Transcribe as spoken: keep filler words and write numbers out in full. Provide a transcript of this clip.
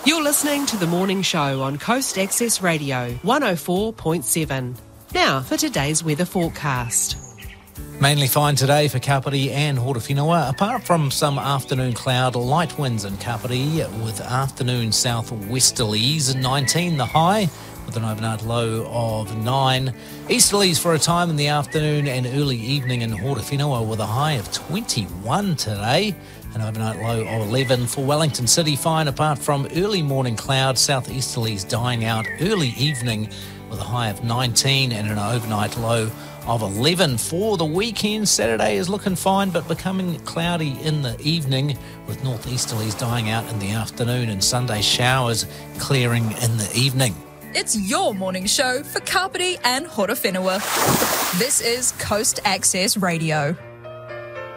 You're listening to The Morning Show on Coast Access Radio, one oh four point seven. Now for today's weather forecast. Mainly fine today for Kapiti and Horowhenua, apart from some afternoon cloud, light winds in Kapiti with afternoon southwesterlies, nineteen the high, with an overnight low of nine. Easterlies for a time in the afternoon and early evening in Horowhenua with a high of twenty-one today. An overnight low of eleven for Wellington City, fine apart from early morning clouds, southeasterlies dying out early evening with a high of nineteen and an overnight low of eleven. For the weekend, Saturday is looking fine but becoming cloudy in the evening with northeasterlies dying out in the afternoon and Sunday showers clearing in the evening. It's your morning show for Kapiti and Horowhenua. This is Coast Access Radio.